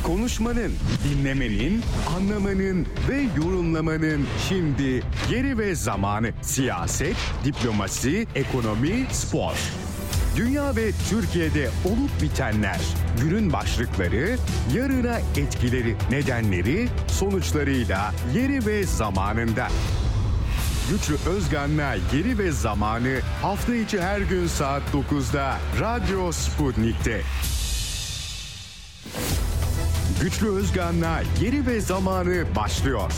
Konuşmanın, dinlemenin, anlamanın ve yorumlamanın şimdi yeri ve zamanı. Siyaset, diplomasi, ekonomi, spor. Dünya ve Türkiye'de olup bitenler, günün başlıkları, yarına etkileri, nedenleri, sonuçlarıyla yeri ve zamanında. Güçlü Özgan'la Yeri ve Zamanı hafta içi her gün saat 9'da Radyo Sputnik'te. Güçlü Özgan'la Yeri ve Zamanı başlıyor.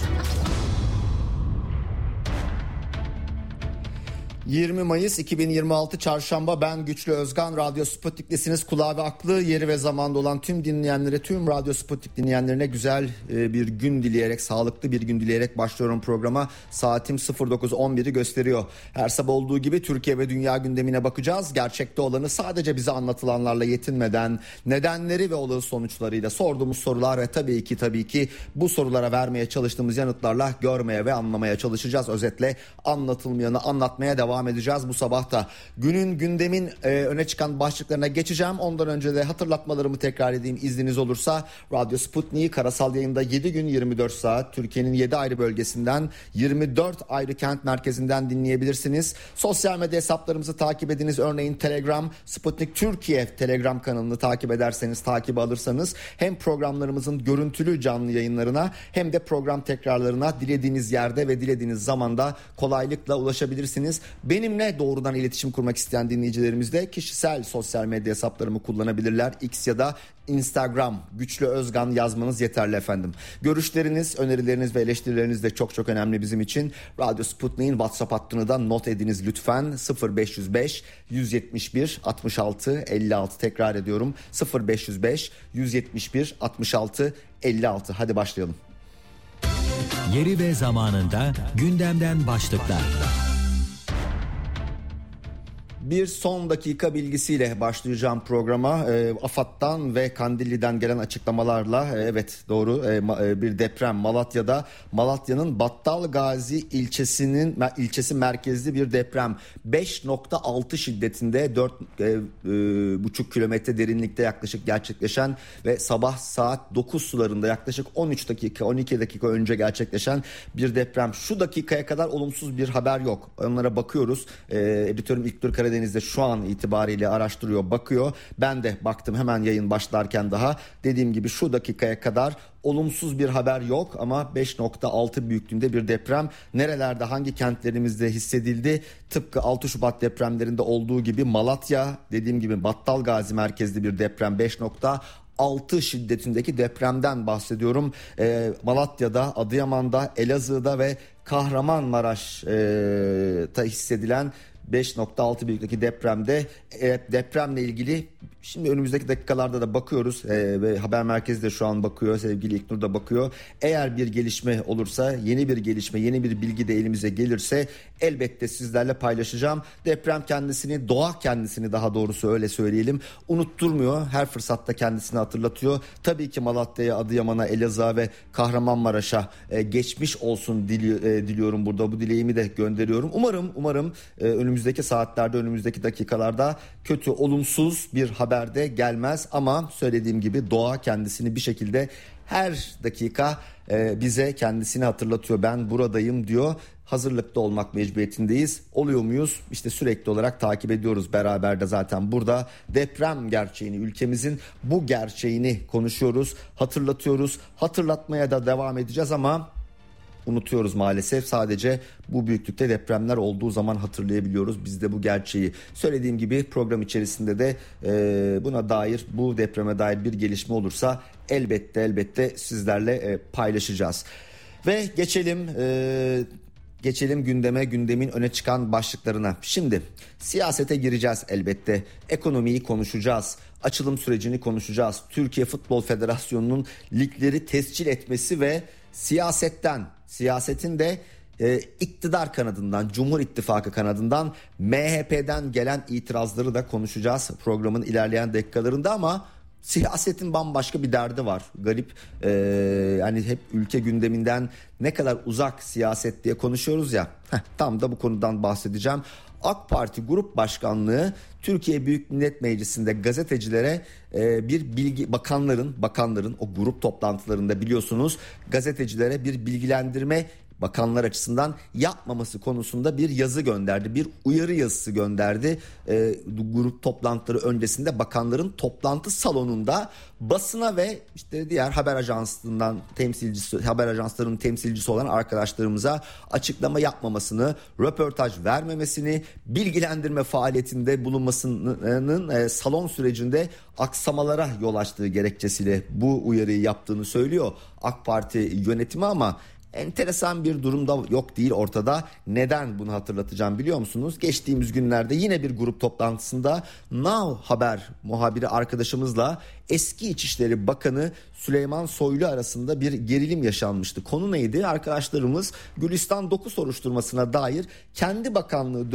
20 Mayıs 2026 Çarşamba, ben Güçlü Özgan. Radyo Sputnik'tesiniz. Kulağı ve aklı yeri ve zamanda olan tüm dinleyenlere, tüm Radyo Sputnik dinleyenlerine güzel bir gün dileyerek, sağlıklı bir gün dileyerek başlıyorum programa. Saatim 09.11'i gösteriyor. Her sabah olduğu gibi Türkiye ve dünya gündemine bakacağız. Gerçekte olanı sadece bize anlatılanlarla yetinmeden, nedenleri ve olası sonuçlarıyla, sorduğumuz sorular ve tabii ki bu sorulara vermeye çalıştığımız yanıtlarla görmeye ve anlamaya çalışacağız. Özetle anlatılmayanı anlatmaya devam edeceğiz bu sabah da. Günün, gündemin öne çıkan başlıklarına geçeceğim. Ondan önce de hatırlatmalarımı tekrar edeyim izniniz olursa. Radyo Sputnik'i karasal yayında 7 gün 24 saat Türkiye'nin 7 ayrı bölgesinden, 24 ayrı kent merkezinden dinleyebilirsiniz. Sosyal medya hesaplarımızı takip ediniz. Örneğin Telegram, Sputnik Türkiye Telegram kanalını takip ederseniz, takip alırsanız hem programlarımızın görüntülü canlı yayınlarına hem de program tekrarlarına dilediğiniz yerde ve dilediğiniz zamanda kolaylıkla ulaşabilirsiniz. Benimle doğrudan iletişim kurmak isteyen dinleyicilerimiz de kişisel sosyal medya hesaplarımı kullanabilirler. X ya da Instagram Güçlü Özgan yazmanız yeterli efendim. Görüşleriniz, önerileriniz ve eleştirileriniz de çok önemli bizim için. Radyo Sputnik'in WhatsApp hattını da not ediniz lütfen. 0505 171 66 56, tekrar ediyorum. 0505 171 66 56. Hadi başlayalım. Yeri ve zamanında gündemden başlıklar. Bir son dakika bilgisiyle başlayacağım programa. AFAD'dan ve Kandilli'den gelen açıklamalarla, evet doğru, bir deprem Malatya'da. Malatya'nın Battalgazi ilçesi merkezli bir deprem. 5.6 şiddetinde 4,5 kilometre derinlikte yaklaşık gerçekleşen ve sabah saat 9 sularında yaklaşık 12 dakika önce gerçekleşen bir deprem. Şu dakikaya kadar olumsuz bir haber yok. Onlara bakıyoruz. Editörüm İlknur Karadeniz'de şu an itibariyle araştırıyor, bakıyor. Ben de baktım hemen yayın başlarken daha. Dediğim gibi şu dakikaya kadar olumsuz bir haber yok ama 5.6 büyüklüğünde bir deprem nerelerde, hangi kentlerimizde hissedildi? Tıpkı 6 Şubat depremlerinde olduğu gibi Malatya, dediğim gibi Battalgazi merkezli bir deprem, 5.6 şiddetindeki depremden bahsediyorum. Malatya'da, Adıyaman'da, Elazığ'da ve Kahramanmaraş'ta hissedilen 5.6 büyüklükteki depremde, depremle ilgili şimdi önümüzdeki dakikalarda da bakıyoruz ve haber merkezi de şu an bakıyor, sevgili İlknur da bakıyor. Eğer bir gelişme olursa, yeni bir gelişme, yeni bir bilgi de elimize gelirse elbette sizlerle paylaşacağım. Deprem kendisini, doğa kendisini daha doğrusu öyle söyleyelim, unutturmuyor. Her fırsatta kendisini hatırlatıyor. Tabii ki Malatya'ya, Adıyaman'a, Elazığ'a ve Kahramanmaraş'a geçmiş olsun diliyorum burada. Bu dileğimi de gönderiyorum. Umarım önümüzdeki saatlerde, önümüzdeki dakikalarda kötü, olumsuz bir haber de gelmez. Ama söylediğim gibi doğa kendisini bir şekilde her dakika bize kendisini hatırlatıyor. Ben buradayım diyor. Hazırlıklı olmak mecburiyetindeyiz. Oluyor muyuz? İşte sürekli olarak takip ediyoruz. Beraber de zaten burada deprem gerçeğini, ülkemizin bu gerçeğini konuşuyoruz, hatırlatıyoruz. Hatırlatmaya da devam edeceğiz ama unutuyoruz maalesef. Sadece bu büyüklükte depremler olduğu zaman hatırlayabiliyoruz biz de bu gerçeği. Söylediğim gibi program içerisinde de buna dair, bu depreme dair bir gelişme olursa elbette sizlerle paylaşacağız. Ve geçelim gündeme, gündemin öne çıkan başlıklarına. Şimdi siyasete gireceğiz elbette. Ekonomiyi konuşacağız. Açılım sürecini konuşacağız. Türkiye Futbol Federasyonu'nun ligleri tescil etmesi ve siyasetin de iktidar kanadından, Cumhur İttifakı kanadından, MHP'den gelen itirazları da konuşacağız programın ilerleyen dakikalarında. Ama siyasetin bambaşka bir derdi var. Garip, yani hep ülke gündeminden ne kadar uzak siyaset diye konuşuyoruz ya. Tam da bu konudan bahsedeceğim. AK Parti Grup Başkanlığı Türkiye Büyük Millet Meclisi'nde gazetecilere bir bilgi, bakanların o grup toplantılarında biliyorsunuz gazetecilere bir bilgilendirme bakanlar açısından yapmaması konusunda bir yazı gönderdi. Bir uyarı yazısı gönderdi. Grup toplantıları öncesinde bakanların toplantı salonunda basına ve işte diğer haber ajanslarının temsilcisi olan arkadaşlarımıza açıklama yapmamasını, röportaj vermemesini, bilgilendirme faaliyetinde bulunmasının salon sürecinde aksamalara yol açtığı gerekçesiyle bu uyarıyı yaptığını söylüyor AK Parti yönetimi ama enteresan bir durum da yok değil ortada. Neden bunu hatırlatacağım biliyor musunuz? Geçtiğimiz günlerde yine bir grup toplantısında Now Haber muhabiri arkadaşımızla eski İçişleri Bakanı Süleyman Soylu arasında bir gerilim yaşanmıştı. Konu neydi? Arkadaşlarımız Gülistan 9 soruşturmasına dair kendi bakanlığı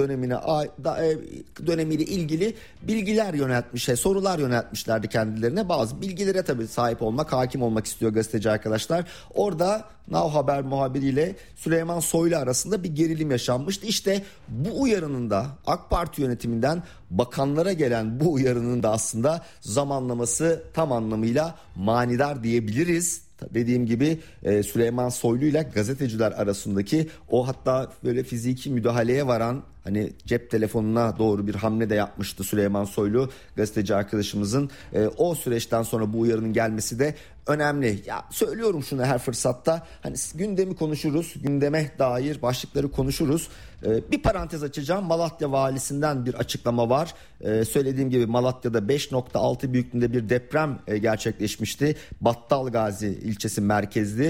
dönemiyle ilgili bilgiler sorular yöneltmişlerdi kendilerine. Bazı bilgilere tabii sahip olmak, hakim olmak istiyor gazeteci arkadaşlar. Orada Now Haber muhabiriyle Süleyman Soylu arasında bir gerilim yaşanmıştı. İşte bu uyarının da AK Parti yönetiminden bakanlara gelen bu uyarının da aslında zamanlaması tam anlamıyla manidar diyebiliriz. Dediğim gibi Süleyman Soylu ile gazeteciler arasındaki o hatta böyle fiziki müdahaleye varan hani cep telefonuna doğru bir hamle de yapmıştı Süleyman Soylu gazeteci arkadaşımızın. O süreçten sonra bu uyarının gelmesi de önemli. Ya söylüyorum şunu her fırsatta hani gündemi konuşuruz, gündeme dair başlıkları konuşuruz. Bir parantez açacağım. Malatya valisinden bir açıklama var. Söylediğim gibi Malatya'da 5.6 büyüklüğünde bir deprem gerçekleşmişti. Battalgazi ilçesi merkezli.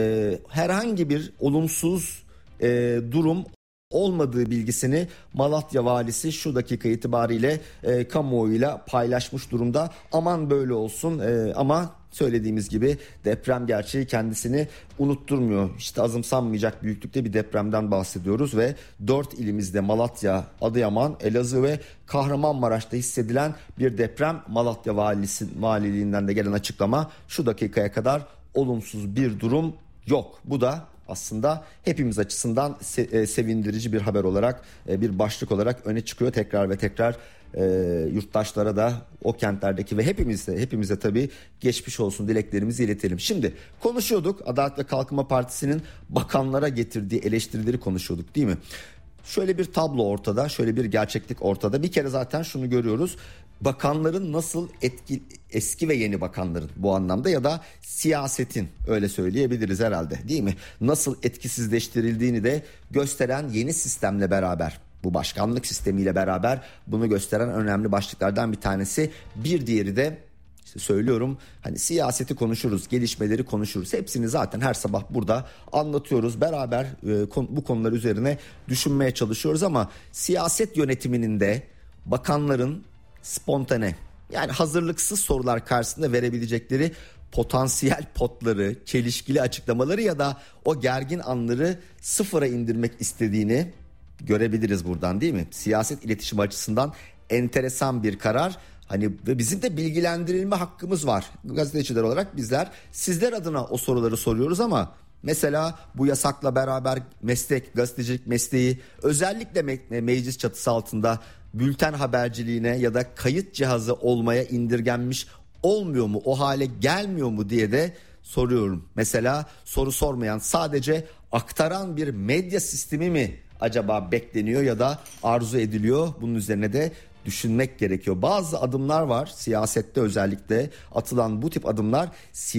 Herhangi bir olumsuz durum olmadığı bilgisini Malatya valisi şu dakika itibariyle kamuoyuyla paylaşmış durumda. Aman böyle olsun ama söylediğimiz gibi deprem gerçeği kendisini unutturmuyor. İşte azımsanmayacak büyüklükte bir depremden bahsediyoruz ve 4 ilimizde Malatya, Adıyaman, Elazığ ve Kahramanmaraş'ta hissedilen bir deprem. Malatya valiliğinden de gelen açıklama şu dakikaya kadar olumsuz bir durum yok. Bu da aslında hepimiz açısından sevindirici bir haber olarak bir başlık olarak öne çıkıyor tekrar ve tekrar. Yurttaşlara da o kentlerdeki ve hepimize tabii geçmiş olsun dileklerimizi iletelim. Şimdi konuşuyorduk, Adalet ve Kalkınma Partisi'nin bakanlara getirdiği eleştirileri konuşuyorduk değil mi? Şöyle bir tablo ortada, şöyle bir gerçeklik ortada. Bir kere zaten şunu görüyoruz. Bakanların nasıl eski ve yeni bakanların bu anlamda ya da siyasetin öyle söyleyebiliriz herhalde değil mi? Nasıl etkisizleştirildiğini de gösteren yeni sistemle beraber, bu başkanlık sistemiyle beraber bunu gösteren önemli başlıklardan bir tanesi. Bir diğeri de işte söylüyorum hani siyaseti konuşuruz, gelişmeleri konuşuruz. Hepsini zaten her sabah burada anlatıyoruz. Beraber bu konular üzerine düşünmeye çalışıyoruz ama siyaset yönetiminin de bakanların spontane yani hazırlıksız sorular karşısında verebilecekleri potansiyel potları, çelişkili açıklamaları ya da o gergin anları sıfıra indirmek istediğini görebiliriz buradan değil mi? Siyaset iletişimi açısından enteresan bir karar. Hani bizim de bilgilendirilme hakkımız var. Gazeteciler olarak bizler sizler adına o soruları soruyoruz ama mesela bu yasakla beraber gazetecilik mesleği özellikle meclis çatısı altında bülten haberciliğine ya da kayıt cihazı olmaya indirgenmiş olmuyor mu? O hale gelmiyor mu diye de soruyorum. Mesela soru sormayan sadece aktaran bir medya sistemi mi acaba bekleniyor ya da arzu ediliyor? Bunun üzerine de düşünmek gerekiyor. Bazı adımlar var siyasette özellikle atılan bu tip adımlar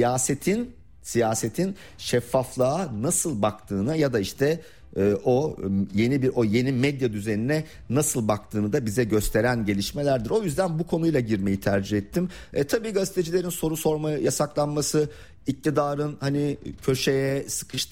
siyasetin şeffaflığa nasıl baktığına ya da işte o yeni medya düzenine nasıl baktığını da bize gösteren gelişmelerdir. O yüzden bu konuyla girmeyi tercih ettim. Tabii gazetecilerin soru sorma yasaklanması, iktidarın hani köşeye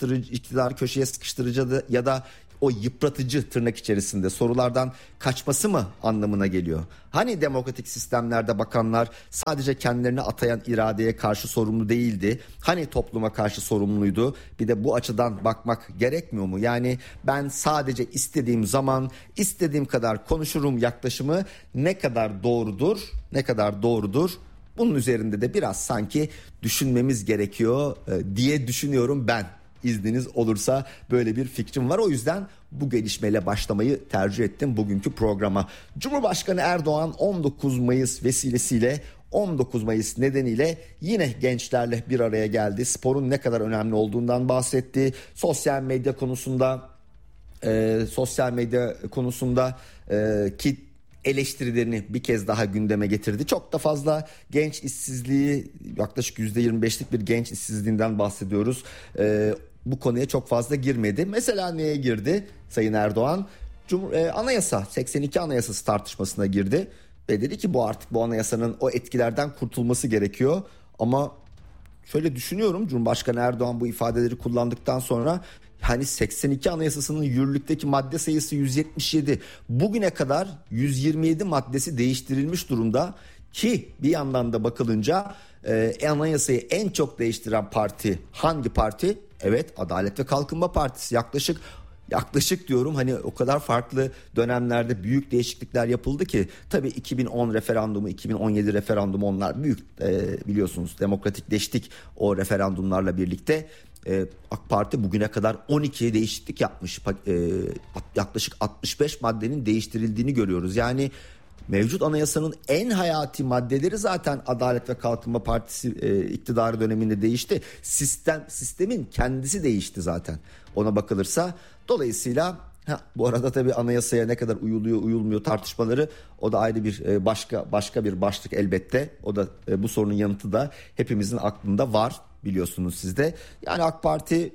sıkıştırıcı ya da o yıpratıcı tırnak içerisinde sorulardan kaçması mı anlamına geliyor? Hani demokratik sistemlerde bakanlar sadece kendilerine atayan iradeye karşı sorumlu değildi? Hani topluma karşı sorumluydu? Bir de bu açıdan bakmak gerekmiyor mu? Yani ben sadece istediğim zaman istediğim kadar konuşurum yaklaşımı ne kadar doğrudur? Bunun üzerinde de biraz sanki düşünmemiz gerekiyor diye düşünüyorum ben. izniniz olursa, böyle bir fikrim var. O yüzden bu gelişmeyle başlamayı tercih ettim bugünkü programa. Cumhurbaşkanı Erdoğan 19 Mayıs vesilesiyle, 19 Mayıs nedeniyle yine gençlerle bir araya geldi. Sporun ne kadar önemli olduğundan bahsetti. Sosyal medya konusunda ki eleştirilerini bir kez daha gündeme getirdi. Çok da fazla genç işsizliği, yaklaşık %25'lik bir genç işsizliğinden bahsediyoruz. Bu konuya çok fazla girmedi. Mesela neye girdi Sayın Erdoğan? Anayasa, 82 Anayasası tartışmasına girdi ve dedi ki bu anayasanın o etkilerden kurtulması gerekiyor. Ama şöyle düşünüyorum, Cumhurbaşkanı Erdoğan bu ifadeleri kullandıktan sonra, hani 82 Anayasası'nın yürürlükteki madde sayısı 177. Bugüne kadar 127 maddesi değiştirilmiş durumda ki bir yandan da bakılınca anayasayı en çok değiştiren parti hangi parti? Evet, Adalet ve Kalkınma Partisi. Yaklaşık diyorum, hani o kadar farklı dönemlerde büyük değişiklikler yapıldı ki, tabii 2010 referandumu, 2017 referandumu, onlar büyük, biliyorsunuz, demokratikleştik o referandumlarla birlikte. AK Parti bugüne kadar 12 değişiklik yapmış. Yaklaşık 65 maddenin değiştirildiğini görüyoruz. Yani mevcut anayasanın en hayati maddeleri zaten Adalet ve Kalkınma Partisi iktidarı döneminde değişti. Sistemin kendisi değişti zaten ona bakılırsa. Dolayısıyla bu arada tabii anayasaya ne kadar uyuluyor uyulmuyor tartışmaları, o da ayrı bir başka bir başlık elbette. O da bu sorunun yanıtı da hepimizin aklında var, biliyorsunuz siz de. Yani AK Parti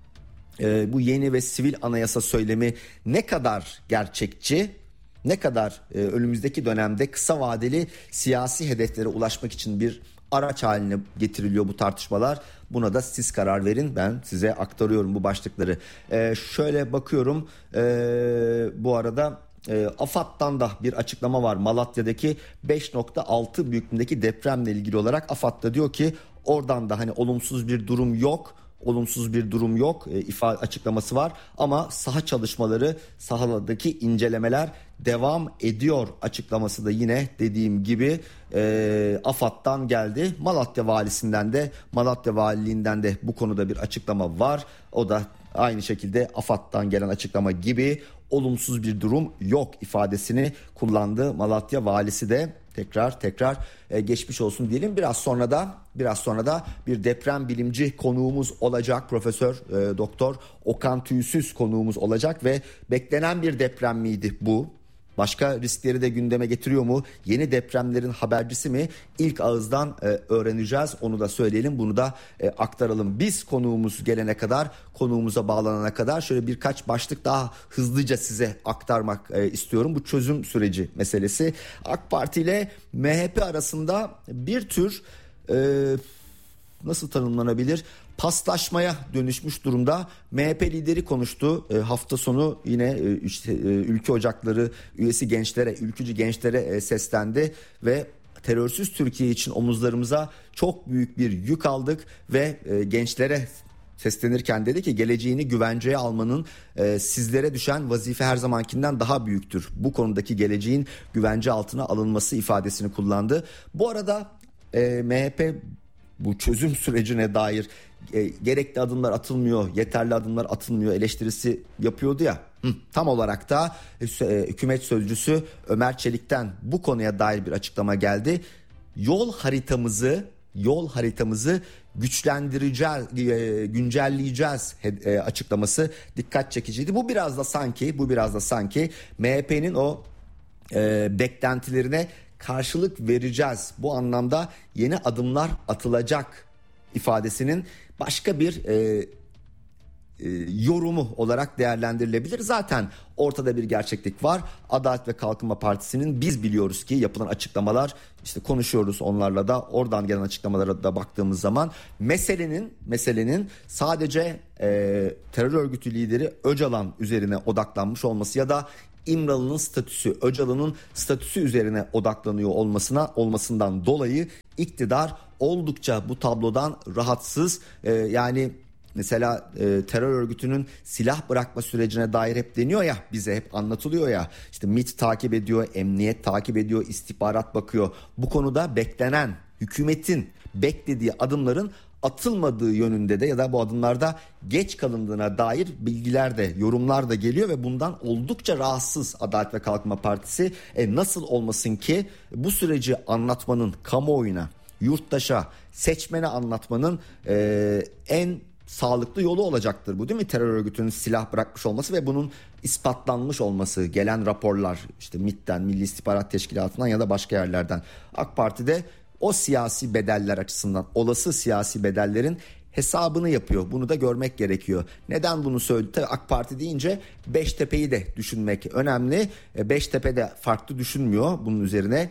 bu yeni ve sivil anayasa söylemi ne kadar gerçekçi, ne kadar önümüzdeki dönemde kısa vadeli siyasi hedeflere ulaşmak için bir araç haline getiriliyor bu tartışmalar, buna da siz karar verin. Ben size aktarıyorum bu başlıkları. Şöyle bakıyorum, bu arada AFAD'dan da bir açıklama var. Malatya'daki 5.6 büyüklüğündeki depremle ilgili olarak AFAD da diyor ki, oradan da hani olumsuz bir durum yok açıklaması var, ama saha çalışmaları, sahadaki incelemeler devam ediyor açıklaması da yine dediğim gibi AFAD'dan geldi. Malatya Valiliğinden de bu konuda bir açıklama var. O da aynı şekilde AFAD'dan gelen açıklama gibi olumsuz bir durum yok ifadesini kullandı. Malatya valisi de tekrar geçmiş olsun diyelim. Biraz sonra da bir deprem bilimci konuğumuz olacak. Profesör Doktor Okan Tüysüz konuğumuz olacak ve beklenen bir deprem miydi bu? Başka riskleri de gündeme getiriyor mu? Yeni depremlerin habercisi mi? İlk ağızdan öğreneceğiz. Onu da söyleyelim, bunu da aktaralım. Biz konuğumuza bağlanana kadar şöyle birkaç başlık daha hızlıca size aktarmak istiyorum. Bu çözüm süreci meselesi. AK Parti ile MHP arasında bir tür nasıl tanımlanabilir? Paslaşmaya dönüşmüş durumda. MHP lideri konuştu. Hafta sonu yine Ülke Ocakları üyesi ülkücü gençlere seslendi ve terörsüz Türkiye için omuzlarımıza çok büyük bir yük aldık ve gençlere seslenirken dedi ki, geleceğini güvenceye almanın sizlere düşen vazife her zamankinden daha büyüktür. Bu konudaki geleceğin güvence altına alınması ifadesini kullandı. Bu arada MHP bu çözüm sürecine dair gerekli adımlar atılmıyor, yeterli adımlar atılmıyor eleştirisi yapıyordu ya. Tam olarak da hükümet sözcüsü Ömer Çelik'ten bu konuya dair bir açıklama geldi. Yol haritamızı güncelleyeceğiz açıklaması dikkat çekiciydi. Bu biraz da sanki MHP'nin o beklentilerine karşılık vereceğiz, bu anlamda yeni adımlar atılacak ifadesinin başka bir yorumu olarak değerlendirilebilir. Zaten ortada bir gerçeklik var. Adalet ve Kalkınma Partisi'nin, biz biliyoruz ki yapılan açıklamalar, işte konuşuyoruz onlarla da, oradan gelen açıklamalara da baktığımız zaman meselenin sadece terör örgütü lideri Öcalan üzerine odaklanmış olması ya da Öcalan'ın statüsü üzerine odaklanıyor olmasından dolayı iktidar oldukça bu tablodan rahatsız. Yani mesela terör örgütünün silah bırakma sürecine dair hep deniyor ya, bize hep anlatılıyor ya, işte MİT takip ediyor, emniyet takip ediyor, istihbarat bakıyor. Bu konuda hükümetin beklediği adımların atılmadığı yönünde de ya da bu adımlarda geç kalındığına dair bilgiler de, yorumlar da geliyor ve bundan oldukça rahatsız Adalet ve Kalkınma Partisi. Nasıl olmasın ki bu süreci anlatmanın kamuoyuna, yurttaşa, seçmene anlatmanın en sağlıklı yolu olacaktır bu, değil mi? Terör örgütünün silah bırakmış olması ve bunun ispatlanmış olması, gelen raporlar işte MİT'ten, Milli İstihbarat Teşkilatı'ndan ya da başka yerlerden. AK Parti'de o siyasi bedeller açısından, olası siyasi bedellerin hesabını yapıyor. Bunu da görmek gerekiyor. Neden bunu söyledi? Tabii AK Parti deyince Beştepe'yi de düşünmek önemli. Beştepe de farklı düşünmüyor bunun üzerine.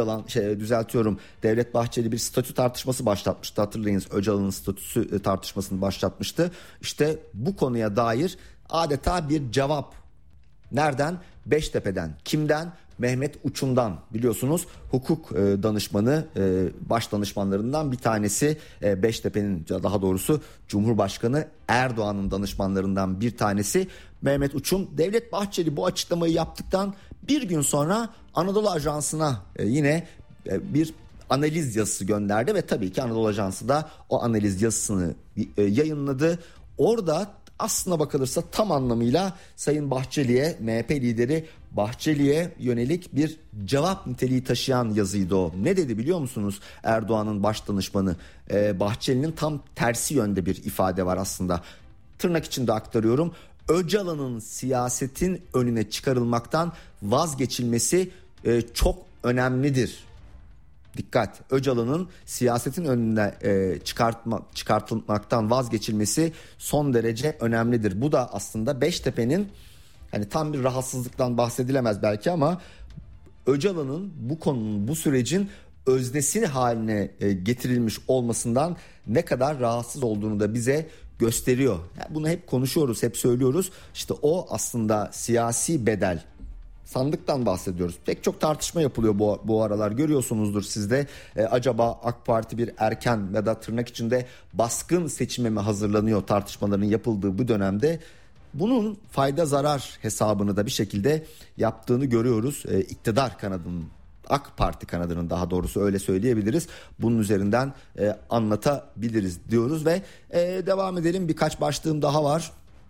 Devlet Bahçeli bir statü tartışması başlatmıştı. Hatırlayınız, Öcalan'ın statüsü tartışmasını başlatmıştı. İşte bu konuya dair adeta bir cevap. Nereden? Beştepe'den. Kimden? Mehmet Uçum'dan, biliyorsunuz hukuk danışmanı, baş danışmanlarından bir tanesi, Beştepe'nin, daha doğrusu Cumhurbaşkanı Erdoğan'ın danışmanlarından bir tanesi Mehmet Uçum. Devlet Bahçeli bu açıklamayı yaptıktan bir gün sonra Anadolu Ajansı'na yine bir analiz yazısı gönderdi ve tabii ki Anadolu Ajansı da o analiz yazısını yayınladı. Orada aslına bakılırsa tam anlamıyla Sayın Bahçeli'ye, MHP lideri Bahçeli'ye yönelik bir cevap niteliği taşıyan yazıydı o. Ne dedi biliyor musunuz Erdoğan'ın baş danışmanı? Bahçeli'nin tam tersi yönde bir ifade var aslında. Tırnak içinde aktarıyorum. Öcalan'ın siyasetin önüne çıkarılmaktan vazgeçilmesi çok önemlidir. Dikkat, Öcalan'ın siyasetin önüne çıkartılmaktan vazgeçilmesi son derece önemlidir. Bu da aslında Beştepe'nin, hani tam bir rahatsızlıktan bahsedilemez belki ama Öcalan'ın bu konunun, bu sürecin öznesi haline getirilmiş olmasından ne kadar rahatsız olduğunu da bize gösteriyor. Yani bunu hep konuşuyoruz, hep söylüyoruz. İşte o aslında siyasi bedel. Sandıktan bahsediyoruz. Pek çok tartışma yapılıyor bu aralar. Görüyorsunuzdur siz de. Acaba AK Parti bir erken ya da tırnak içinde baskın seçime mi hazırlanıyor tartışmaların yapıldığı bu dönemde? Bunun fayda zarar hesabını da bir şekilde yaptığını görüyoruz. İktidar kanadının, AK Parti kanadının, daha doğrusu öyle söyleyebiliriz. Bunun üzerinden anlatabiliriz diyoruz ve devam edelim. Birkaç başlığım daha var.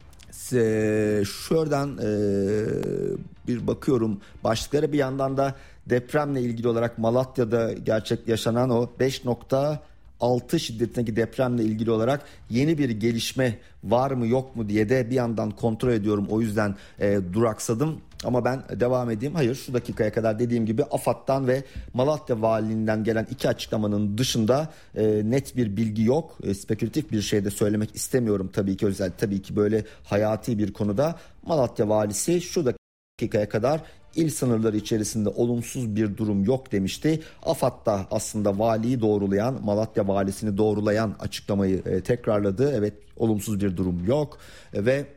Şuradan bir bakıyorum başlıklara, bir yandan da depremle ilgili olarak Malatya'da yaşanan o 5.6 şiddetindeki depremle ilgili olarak yeni bir gelişme var mı yok mu diye de bir yandan kontrol ediyorum. O yüzden duraksadım ama ben devam edeyim. Hayır, şu dakikaya kadar dediğim gibi AFAD'dan ve Malatya Valiliğinden gelen iki açıklamanın dışında net bir bilgi yok. Spekülatif bir şey de söylemek istemiyorum tabii ki, tabii ki böyle hayati bir konuda. Malatya Valisi şu dakikaya kadar İl sınırları içerisinde olumsuz bir durum yok demişti. AFAD da aslında valiyi doğrulayan, Malatya valisini doğrulayan açıklamayı tekrarladı. Evet, olumsuz bir durum yok ve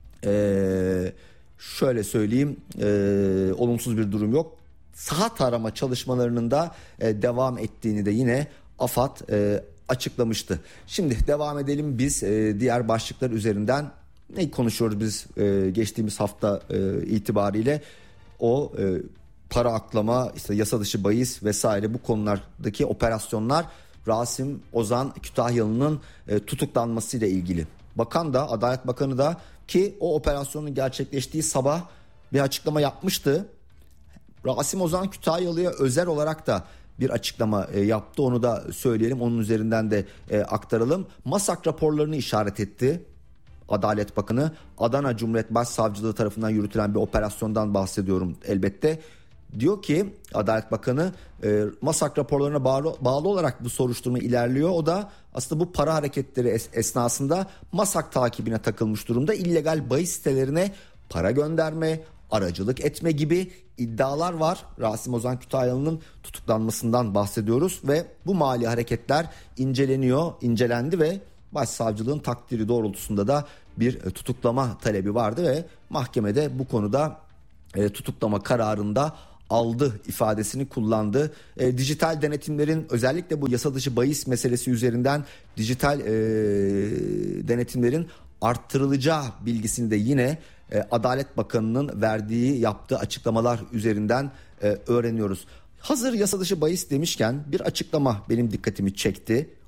şöyle söyleyeyim, olumsuz bir durum yok. Saha tarama çalışmalarının da devam ettiğini de yine AFAD açıklamıştı. Şimdi devam edelim biz diğer başlıklar üzerinden. Ne konuşuyoruz biz geçtiğimiz hafta itibariyle? O para aklama, işte yasa dışı bahis vesaire, bu konulardaki operasyonlar, Rasim Ozan Kütahyalı'nın tutuklanmasıyla ilgili. Bakan da, Adalet Bakanı da, ki o operasyonun gerçekleştiği sabah bir açıklama yapmıştı. Rasim Ozan Kütahyalı'ya özel olarak da bir açıklama yaptı, onu da söyleyelim, onun üzerinden de aktaralım. MASAK raporlarını işaret etti Adalet Bakanı. Adana Cumhuriyet Başsavcılığı tarafından yürütülen bir operasyondan bahsediyorum elbette. Diyor ki Adalet Bakanı, MASAK raporlarına bağlı olarak bu soruşturma ilerliyor. O da aslında bu para hareketleri esnasında MASAK takibine takılmış durumda. İllegal bahis sitelerine para gönderme, aracılık etme gibi iddialar var. Rasim Ozan Kütahyalı'nın tutuklanmasından bahsediyoruz ve bu mali hareketler incelendi ve Başsavcılığın takdiri doğrultusunda da bir tutuklama talebi vardı ve mahkemede bu konuda tutuklama kararında aldı ifadesini kullandı. Dijital denetimlerin, özellikle bu yasa dışı bahis meselesi üzerinden dijital denetimlerin arttırılacağı bilgisini de yine Adalet Bakanı'nın yaptığı açıklamalar üzerinden öğreniyoruz. Hazır yasa dışı bahis demişken bir açıklama benim dikkatimi çekti.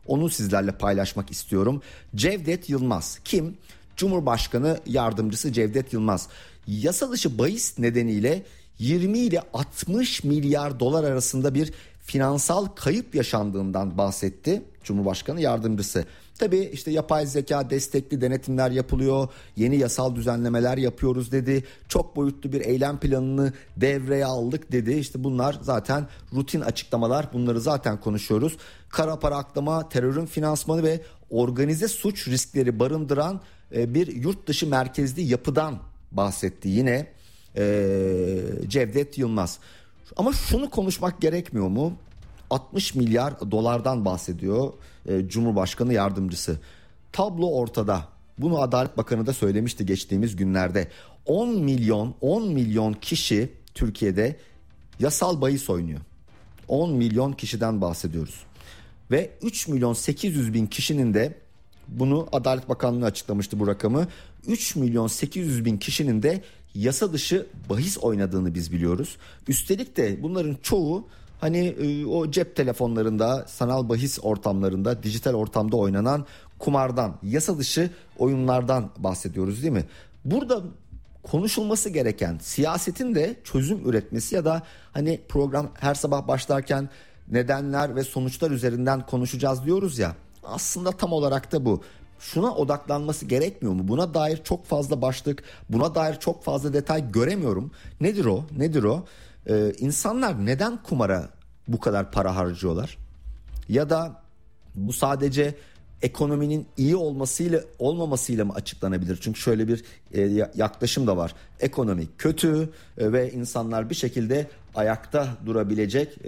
Onu sizlerle paylaşmak istiyorum. Cevdet Yılmaz kim? Cumhurbaşkanı Yardımcısı Cevdet Yılmaz. Yasa dışı bahis nedeniyle 20 ile 60 milyar dolar arasında bir finansal kayıp yaşandığından bahsetti Cumhurbaşkanı Yardımcısı. Tabii işte yapay zeka destekli denetimler yapılıyor, yeni yasal düzenlemeler yapıyoruz dedi. Çok boyutlu bir eylem planını devreye aldık dedi. İşte bunlar zaten rutin açıklamalar, bunları zaten konuşuyoruz. Kara para aklama, terörün finansmanı ve organize suç riskleri barındıran bir yurt dışı merkezli yapıdan bahsetti yine Cevdet Yılmaz. Ama şunu konuşmak gerekmiyor mu? 60 milyar dolardan bahsediyor Cumhurbaşkanı Yardımcısı. Tablo ortada. Bunu Adalet Bakanı da söylemişti geçtiğimiz günlerde. 10 milyon kişi Türkiye'de yasal bahis oynuyor. 10 milyon kişiden bahsediyoruz. Ve 3 milyon 800 bin kişinin de, bunu Adalet Bakanlığı açıklamıştı bu rakamı, 3 milyon 800 bin kişinin de yasa dışı bahis oynadığını biz biliyoruz. Üstelik de bunların çoğu hani o cep telefonlarında, sanal bahis ortamlarında, dijital ortamda oynanan kumardan, yasa dışı oyunlardan bahsediyoruz değil mi? Burada konuşulması gereken, siyasetin de çözüm üretmesi ya da hani program her sabah başlarken nedenler ve sonuçlar üzerinden konuşacağız diyoruz ya, aslında tam olarak da bu. Şuna odaklanması gerekmiyor mu? Buna dair çok fazla başlık, buna dair çok fazla detay göremiyorum. Nedir o? İnsanlar neden kumara bu kadar para harcıyorlar? Ya da bu sadece ekonominin iyi olmasıyla olmamasıyla mı açıklanabilir? Çünkü şöyle bir yaklaşım da var. Ekonomi kötü ve insanlar bir şekilde ayakta durabilecek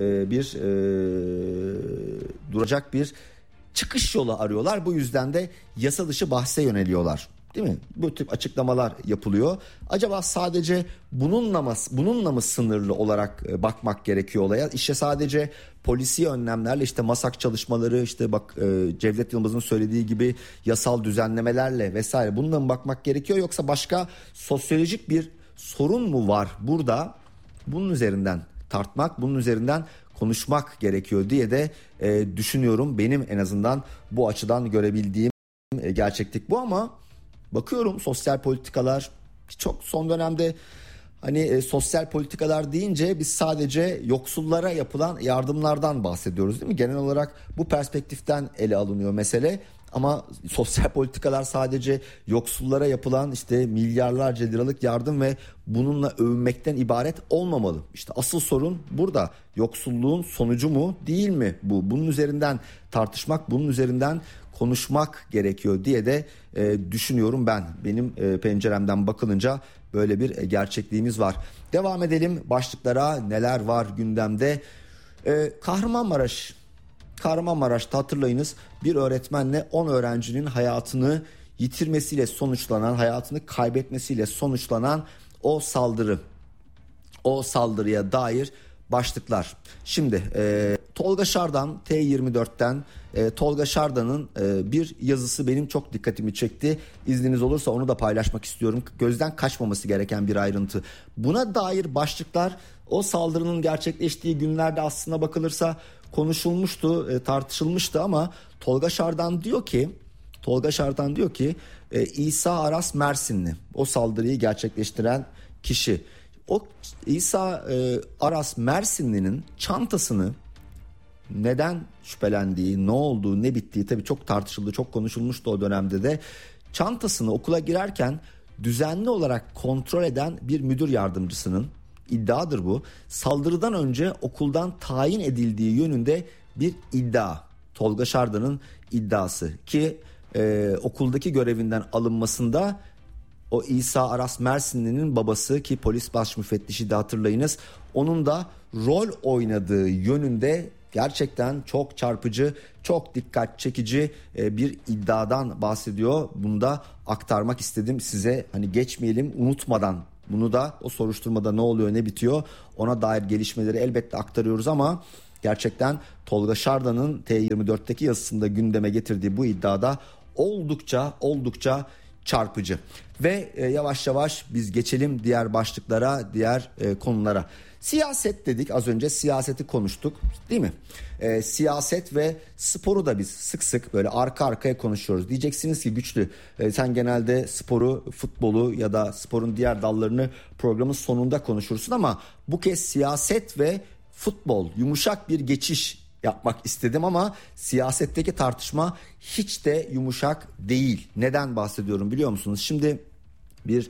duracak bir çıkış yolu arıyorlar. Bu yüzden de yasa dışı bahse yöneliyorlar. Değil mi? Bu tip açıklamalar yapılıyor. Acaba sadece bununla mı sınırlı olarak bakmak gerekiyor olaya? İşte sadece polisi önlemlerle, işte masak çalışmaları, işte bak Cevdet Yılmaz'ın söylediği gibi yasal düzenlemelerle vesaire, bununla mı bakmak gerekiyor, yoksa başka sosyolojik bir sorun mu var burada? Bunun üzerinden tartmak, bunun üzerinden konuşmak gerekiyor diye de düşünüyorum. Benim en azından bu açıdan görebildiğim gerçeklik bu. Ama bakıyorum sosyal politikalar, çok son dönemde hani sosyal politikalar deyince biz sadece yoksullara yapılan yardımlardan bahsediyoruz değil mi? Genel olarak bu perspektiften ele alınıyor mesele. Ama sosyal politikalar sadece yoksullara yapılan işte milyarlarca liralık yardım ve bununla övünmekten ibaret olmamalı. İşte asıl sorun burada. Yoksulluğun sonucu mu, değil mi bu? Bunun üzerinden tartışmak, bunun üzerinden konuşmak gerekiyor diye de düşünüyorum ben. Benim penceremden bakılınca böyle bir gerçekliğimiz var. Devam edelim başlıklara, neler var gündemde. Kahramanmaraş'ta hatırlayınız, bir öğretmenle 10 öğrencinin hayatını yitirmesiyle sonuçlanan, hayatını kaybetmesiyle sonuçlanan o saldırıya dair başlıklar. Şimdi Tolga Şardan, T24'ten Tolga Şardan'ın bir yazısı benim çok dikkatimi çekti. İzniniz olursa onu da paylaşmak istiyorum. Gözden kaçmaması gereken bir ayrıntı. Buna dair başlıklar o saldırının gerçekleştiği günlerde aslına bakılırsa konuşulmuştu, tartışılmıştı ama Tolga Şardan diyor ki İsa Aras Mersinli, o saldırıyı gerçekleştiren kişi. O İsa Aras Mersinli'nin çantasını neden şüphelendiği, ne olduğu, ne bittiği tabii çok tartışıldı, çok konuşulmuştu o dönemde de. Çantasını okula girerken düzenli olarak kontrol eden bir müdür yardımcısının, iddiadır bu, saldırıdan önce okuldan tayin edildiği yönünde bir iddia. Tolga Şardan'ın iddiası ki okuldaki görevinden alınmasında o İsa Aras Mersinli'nin babası, ki polis baş müfettişi de hatırlayınız, onun da rol oynadığı yönünde gerçekten çok çarpıcı, çok dikkat çekici bir iddiadan bahsediyor. Bunu da aktarmak istedim size, hani geçmeyelim, unutmadan. Bunu da o soruşturmada ne oluyor, ne bitiyor, ona dair gelişmeleri elbette aktarıyoruz ama gerçekten Tolga Şardan'ın T24'teki yazısında gündeme getirdiği bu iddiada oldukça çarpıcı. Ve yavaş yavaş biz geçelim diğer başlıklara, diğer konulara. Siyaset dedik, az önce siyaseti konuştuk değil mi? Siyaset ve sporu da biz sık sık böyle arka arkaya konuşuyoruz. Diyeceksiniz ki Güçlü, sen genelde sporu, futbolu ya da sporun diğer dallarını programın sonunda konuşursun ama bu kez siyaset ve futbol, yumuşak bir geçiş yapmak istedim ama siyasetteki tartışma hiç de yumuşak değil. Neden bahsediyorum biliyor musunuz? Şimdi bir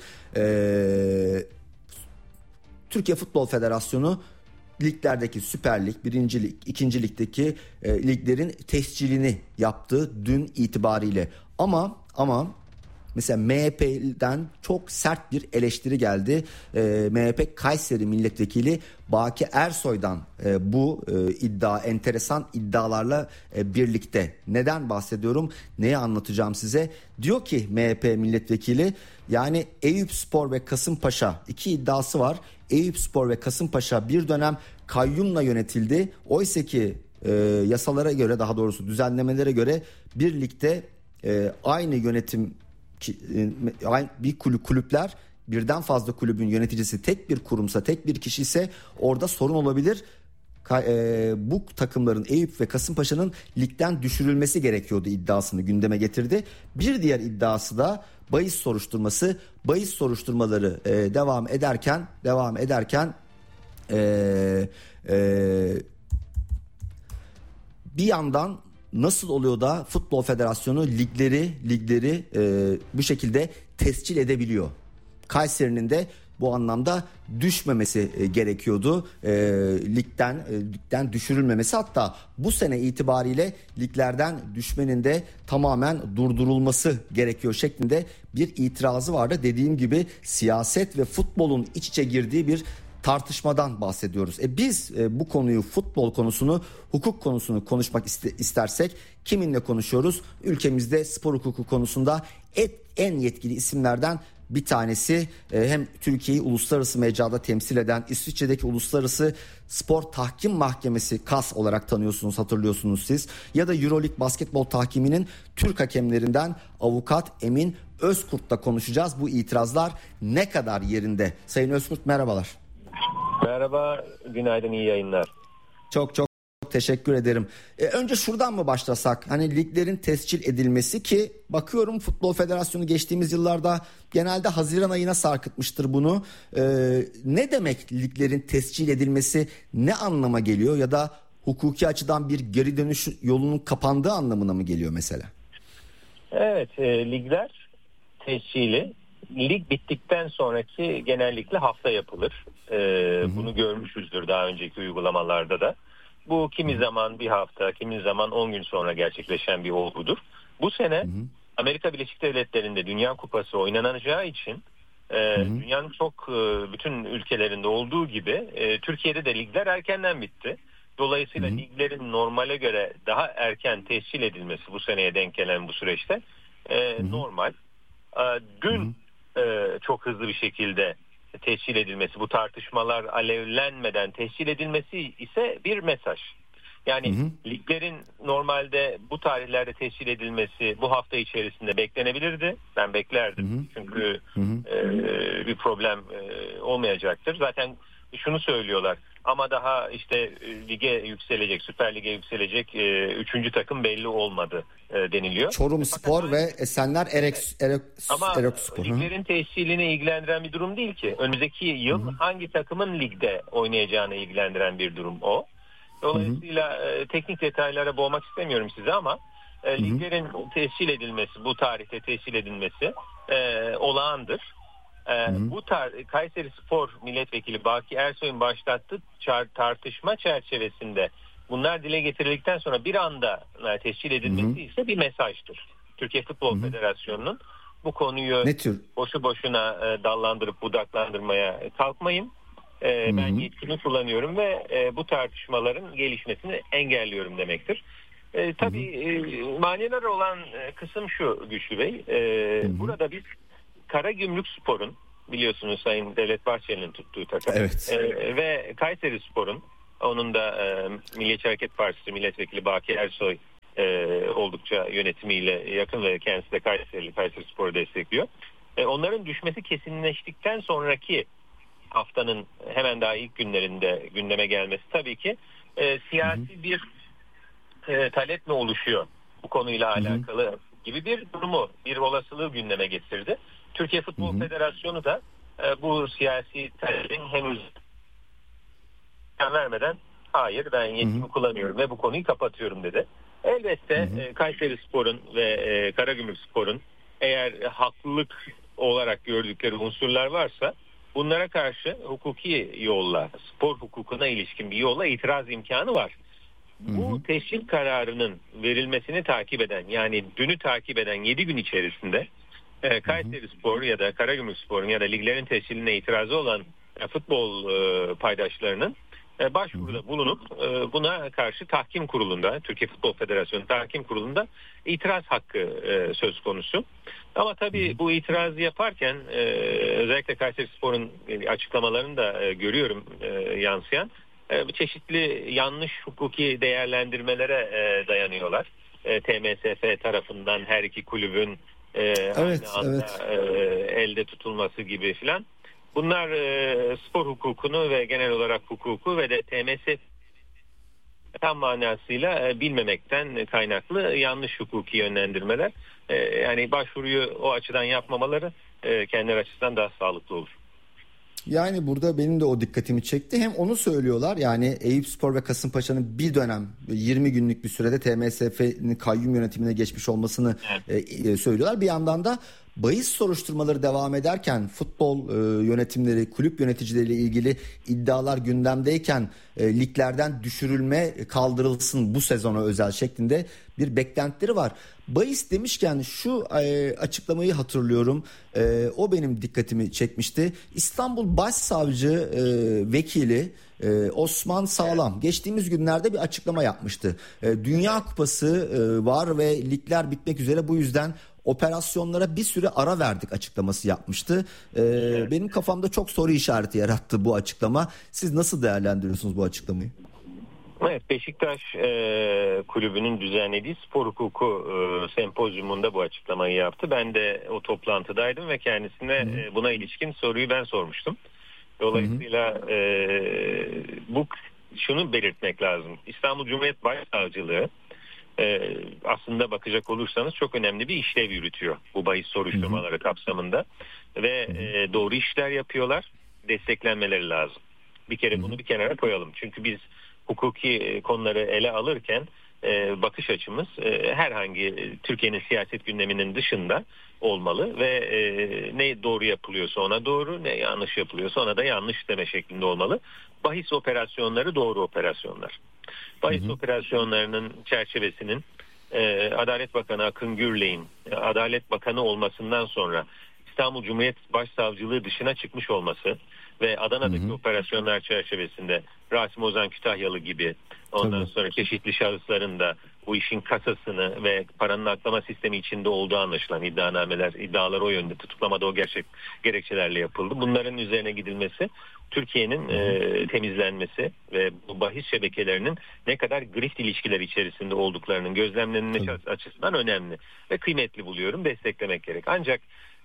Türkiye Futbol Federasyonu liglerdeki Süper Lig, 1. Lig, 2. Lig'deki liglerin tescilini yaptı dün itibariyle. Ama mesela MHP'den çok sert bir eleştiri geldi. MHP Kayseri Milletvekili Baki Ersoy'dan bu enteresan iddialarla birlikte. Neden bahsediyorum? Neyi anlatacağım size? Diyor ki MHP milletvekili, yani Eyüpspor ve Kasımpaşa, iki iddiası var. Eyüpspor ve Kasımpaşa bir dönem kayyumla yönetildi. Oysa ki yasalara göre, daha doğrusu düzenlemelere göre birlikte aynı yönetim, bir kulüpler, birden fazla kulübün yöneticisi tek bir kurumsa, tek bir kişi ise orada sorun olabilir. Bu takımların, Eyüp ve Kasımpaşa'nın ligden düşürülmesi gerekiyordu iddiasını gündeme getirdi. Bir diğer iddiası da bahis soruşturması. Bahis soruşturmaları devam ederken bir yandan nasıl oluyor da Futbol Federasyonu ligleri bu şekilde tescil edebiliyor? Kayseri'nin de bu anlamda düşmemesi gerekiyordu. Ligden düşürülmemesi, hatta bu sene itibariyle liglerden düşmenin de tamamen durdurulması gerekiyor şeklinde bir itirazı vardı. Dediğim gibi siyaset ve futbolun iç içe girdiği bir tartışmadan bahsediyoruz. Biz bu konuyu, futbol konusunu, hukuk konusunu konuşmak istersek kiminle konuşuyoruz? Ülkemizde spor hukuku konusunda en yetkili isimlerden bir tanesi, hem Türkiye'yi uluslararası mecrada temsil eden İsviçre'deki Uluslararası Spor Tahkim Mahkemesi, KAS olarak tanıyorsunuz, hatırlıyorsunuz siz. Ya da Euroleague basketbol tahkiminin Türk hakemlerinden avukat Emin Özkurt'la konuşacağız. Bu itirazlar ne kadar yerinde? Sayın Özkurt, merhabalar. Merhaba, günaydın, iyi yayınlar. Çok teşekkür ederim. Önce şuradan mı başlasak? Hani liglerin tescil edilmesi, ki bakıyorum Futbol Federasyonu geçtiğimiz yıllarda genelde Haziran ayına sarkıtmıştır bunu. Ne demek liglerin tescil edilmesi, ne anlama geliyor, ya da hukuki açıdan bir geri dönüş yolunun kapandığı anlamına mı geliyor mesela? Evet, ligler tescili lig bittikten sonraki genellikle hafta yapılır. Bunu görmüşüzdür daha önceki uygulamalarda da. Bu kimi zaman bir hafta, kimi zaman 10 gün sonra gerçekleşen bir olgudur. Bu sene Amerika Birleşik Devletleri'nde Dünya Kupası oynanacağı için dünyanın çok bütün ülkelerinde olduğu gibi Türkiye'de de ligler erkenden bitti. Dolayısıyla liglerin normale göre daha erken tescil edilmesi bu seneye denk gelen bu süreçte normal. Dün çok hızlı bir şekilde tescil edilmesi, bu tartışmalar alevlenmeden tescil edilmesi ise bir mesaj. Yani liglerin normalde bu tarihlerde tescil edilmesi bu hafta içerisinde beklenebilirdi. Ben beklerdim. Çünkü bir problem olmayacaktır. Zaten şunu söylüyorlar. Ama daha işte lige yükselecek, Süper Lig'e yükselecek 3. takım belli olmadı deniliyor. Çorumspor ve Esenler Erekspor. Ama liglerin tescilini ilgilendiren bir durum değil ki. Önümüzdeki yıl hangi takımın ligde oynayacağını ilgilendiren bir durum o. Dolayısıyla teknik detaylara boğmak istemiyorum size ama liglerin tescil edilmesi, bu tarihte tescil edilmesi olağandır. Bu Kayseri Spor Milletvekili Baki Ersoy'un başlattığı tartışma çerçevesinde bunlar dile getirildikten sonra bir anda tescil edilmesi ise bir mesajdır. Türkiye Futbol Federasyonu'nun bu konuyu boşu boşuna dallandırıp budaklandırmaya kalkmayın. Ben yetkimi kullanıyorum ve bu tartışmaların gelişmesini engelliyorum demektir. Tabii maniler olan kısım şu Güçlü Bey. Burada biz Karagümrükspor'un, biliyorsunuz Sayın Devlet Bahçeli'nin tuttuğu takım, ve Kayseri Spor'un, onun da Milliyetçi Hareket Partisi Milletvekili Baki Ersoy oldukça yönetimiyle yakın ve kendisi de Kayserispor'u destekliyor. Onların düşmesi kesinleştikten sonraki haftanın hemen daha ilk günlerinde gündeme gelmesi tabii ki siyasi bir talep mi oluşuyor bu konuyla alakalı gibi bir durumu, bir olasılığı gündeme getirdi. Türkiye Futbol Federasyonu da bu siyasi talebin henüz vermeden hayır ben yetkimi kullanıyorum ve bu konuyu kapatıyorum dedi. Elbette Kayserispor'un ve Karagümrükspor'un eğer haklılık olarak gördükleri unsurlar varsa bunlara karşı hukuki yolla, spor hukukuna ilişkin bir yolla itiraz imkanı var. Bu teşvik kararının verilmesini takip eden, yani dünü takip eden 7 gün içerisinde Kayserispor ya da Karagümrükspor'un ya da liglerin teşkiline itirazı olan futbol paydaşlarının başvuruda bulunup buna karşı tahkim kurulunda, Türkiye Futbol Federasyonu tahkim kurulunda itiraz hakkı söz konusu. Ama tabii bu itirazı yaparken özellikle Kayserispor'un açıklamalarını da görüyorum yansıyan çeşitli yanlış hukuki değerlendirmelere dayanıyorlar. TMSF tarafından her iki kulübün aynı anda elde tutulması gibi filan. Bunlar spor hukukunu ve genel olarak hukuku ve de TMSF tam manasıyla bilmemekten kaynaklı yanlış hukuki yönlendirmeler. Yani başvuruyu o açıdan yapmamaları kendileri açısından daha sağlıklı olur. Yani burada benim de o dikkatimi çekti. Hem onu söylüyorlar, yani Eyüpspor ve Kasımpaşa'nın bir dönem 20 günlük bir sürede TMSF'nin kayyum yönetimine geçmiş olmasını söylüyorlar. Bir yandan da bahis soruşturmaları devam ederken futbol yönetimleri, kulüp yöneticileriyle ilgili iddialar gündemdeyken liglerden düşürülme kaldırılsın bu sezona özel şeklinde bir beklentileri var. Bahis demişken şu açıklamayı hatırlıyorum. O benim dikkatimi çekmişti. İstanbul Başsavcı Vekili Osman Sağlam geçtiğimiz günlerde bir açıklama yapmıştı. Dünya Kupası var ve ligler bitmek üzere, bu yüzden operasyonlara bir süre ara verdik açıklaması yapmıştı. Benim kafamda çok soru işareti yarattı bu açıklama. Siz nasıl değerlendiriyorsunuz bu açıklamayı? Evet, Beşiktaş kulübünün düzenlediği spor hukuku sempozyumunda bu açıklamayı yaptı. Ben de o toplantıdaydım ve kendisine buna ilişkin soruyu ben sormuştum. Dolayısıyla şunu belirtmek lazım. İstanbul Cumhuriyet Başsavcılığı aslında bakacak olursanız çok önemli bir işlev yürütüyor bu bahis soruşturmaları kapsamında ve doğru işler yapıyorlar, desteklenmeleri lazım. Bir kere bunu bir kenara koyalım, çünkü biz hukuki konuları ele alırken bakış açımız herhangi Türkiye'nin siyaset gündeminin dışında olmalı ve ne doğru yapılıyorsa ona doğru, ne yanlış yapılıyorsa ona da yanlış deme şeklinde olmalı. Bahis operasyonları doğru operasyonlar. Bahis operasyonlarının çerçevesinin Adalet Bakanı Akın Gürley'in Adalet Bakanı olmasından sonra İstanbul Cumhuriyet Başsavcılığı dışına çıkmış olması ve Adana'daki operasyonlar çerçevesinde Rasim Ozan Kütahyalı gibi ondan sonra çeşitli şahısların da bu işin kasasını ve paranın aklama sistemi içinde olduğu anlaşılan iddialar o yönde, tutuklamada o gerekçelerle yapıldı. Bunların üzerine gidilmesi, Türkiye'nin temizlenmesi ve bu bahis şebekelerinin ne kadar grift ilişkiler içerisinde olduklarının gözlemlenmesi açısından önemli ve kıymetli buluyorum, desteklemek gerek. Ancak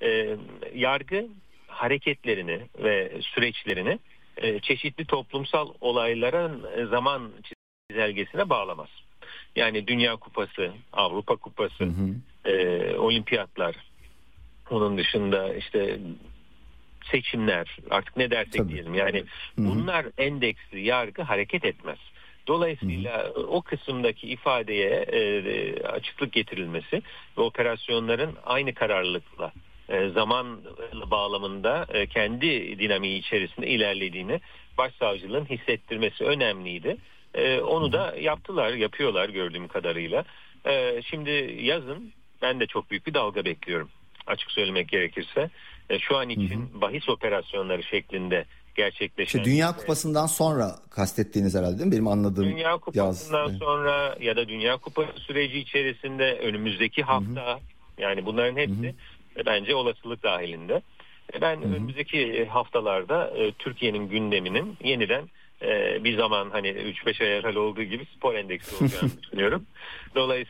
yargı hareketlerini ve süreçlerini çeşitli toplumsal olayların zaman çizelgesine bağlamaz. Yani Dünya Kupası, Avrupa Kupası, olimpiyatlar, onun dışında işte seçimler, artık ne dersek diyelim. Yani bunlar endeksli, yargı hareket etmez. Dolayısıyla o kısımdaki ifadeye açıklık getirilmesi ve operasyonların aynı kararlılıkla zaman bağlamında kendi dinamiği içerisinde ilerlediğini başsavcılığın hissettirmesi önemliydi. Onu da yapıyorlar gördüğüm kadarıyla. Şimdi yazın ben de çok büyük bir dalga bekliyorum, açık söylemek gerekirse. Şu an için bahis operasyonları şeklinde gerçekleşen... Dünya Kupası'ndan sonra kastettiğiniz herhalde değil mi? Benim anladığım. Dünya Kupası'ndan sonra ya da Dünya Kupası süreci içerisinde önümüzdeki hafta, yani bunların hepsi bence olasılık dahilinde. Ben önümüzdeki haftalarda Türkiye'nin gündeminin yeniden bir zaman hani 3-5 ay evvel olduğu gibi spor endeksi olacağını düşünüyorum. Dolayısıyla